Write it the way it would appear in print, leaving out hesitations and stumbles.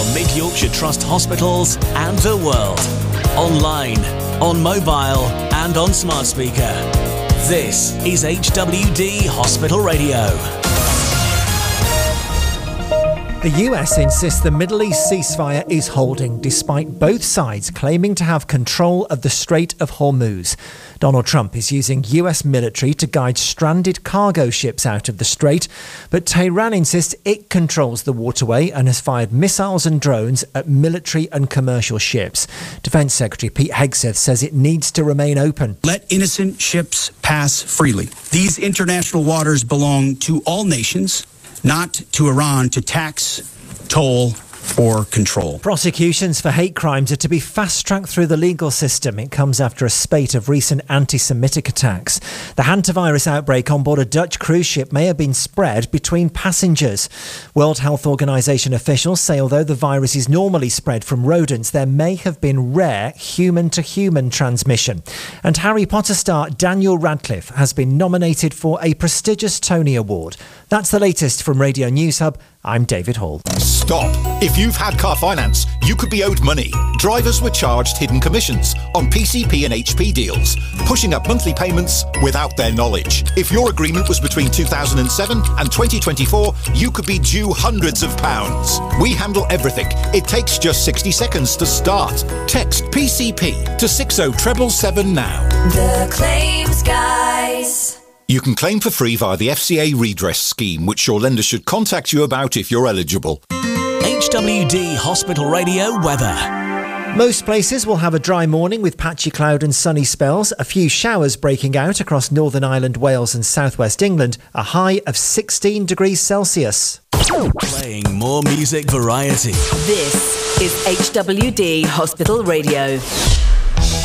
from Mid-Yorkshire Trust hospitals and the world. Online, on mobile and on smart speaker. This is HWD Hospital Radio. The US insists the Middle East ceasefire is holding, despite both sides claiming to have control of the Strait of Hormuz. Donald Trump is using US military to guide stranded cargo ships out of the strait, but Tehran insists it controls the waterway and has fired missiles and drones at military and commercial ships. Defence Secretary Pete Hegseth says it needs to remain open. Let innocent ships pass freely. These international waters belong to all nations, not to Iran to tax, toll, or control. Prosecutions for hate crimes are to be fast-tracked through the legal system. It comes after a spate of recent anti-Semitic attacks. The hantavirus outbreak on board a Dutch cruise ship may have been spread between passengers. World Health Organization officials say although the virus is normally spread from rodents, there may have been rare human-to-human transmission. And Harry Potter star Daniel Radcliffe has been nominated for a prestigious Tony Award. That's the latest from Radio News Hub. I'm David Hall. Stop. If you've had car finance, you could be owed money. Drivers were charged hidden commissions on PCP and HP deals, pushing up monthly payments without their knowledge. If your agreement was between 2007 and 2024, you could be due hundreds of pounds. We handle everything. It takes just 60 seconds to start. Text PCP to 60777 now. The Claims Guys. You can claim for free via the FCA redress scheme, which your lender should contact you about if you're eligible. HWD Hospital Radio weather. Most places will have a dry morning with patchy cloud and sunny spells. A few showers breaking out across Northern Ireland, Wales and southwest England. A high of 16 degrees Celsius. Playing more music variety. This is HWD Hospital Radio.